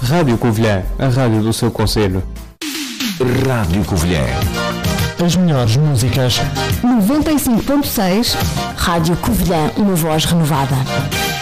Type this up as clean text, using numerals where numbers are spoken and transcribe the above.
Rádio Covilhã, a rádio do seu concelho. Rádio Covilhã. As melhores músicas. 95.6. Rádio Covilhã, uma voz renovada.